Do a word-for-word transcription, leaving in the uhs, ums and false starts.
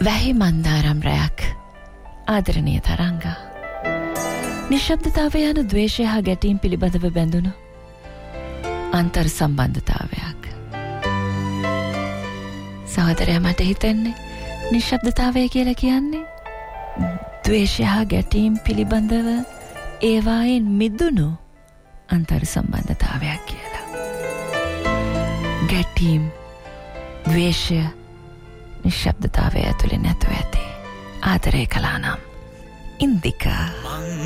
වැහි මන්දාරම් රැයක් ආදරණීය තරංගා නිශ්ශබ්දතාවය යන ද්වේෂය හා ගැටීම් පිළිබඳව බැඳුණු අන්තර් සම්බන්ධතාවයක්. සහෝදරයා මට හිතෙන්නේ නිශ්ශබ්දතාවය කියලා කියන්නේ ද්වේෂය හා ගැටීම් පිළිබඳව ඒවායින් මිදුණු අන්තර් සම්බන්ධතාවයක් කියලා. ගැටීම් ද්වේෂය නිශ්ශබ්දතාවය ඇතුලේ නැතුව ඇති ආදරය කළා නම් ඉන්දිකා